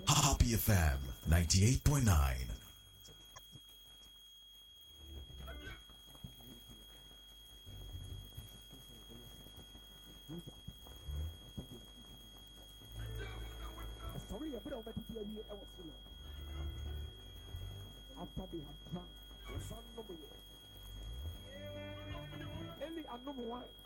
Happy FM 98.9. Sorry, a bit of a detail here. After they have drunk, the son of the any number one.